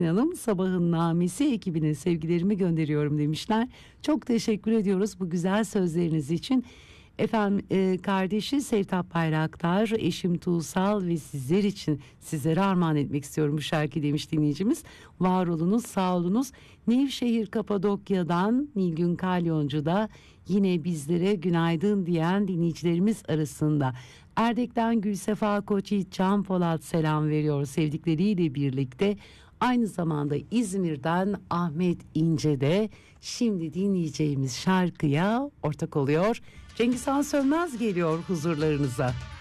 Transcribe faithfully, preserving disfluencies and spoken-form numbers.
Hanım, Sabahın Namesi ekibine sevgilerimi gönderiyorum demişler. Çok teşekkür ediyoruz bu güzel sözleriniz için. Efendim e, kardeşi Sevtap Bayraktar, eşim Tuğsal ve sizler için sizlere armağan etmek istiyorum bu şarkı demiş dinleyicimiz. Var olunuz, sağ olunuz. Nevşehir Kapadokya'dan Nilgün Kalyoncu da yine bizlere günaydın diyen dinleyicilerimiz arasında. Erdek'ten Gülsefa Koçyiğit Can Polat selam veriyor sevdikleriyle birlikte. Aynı zamanda İzmir'den Ahmet İnce de şimdi dinleyeceğimiz şarkıya ortak oluyor. Cengiz Han Sönmez geliyor huzurlarınıza.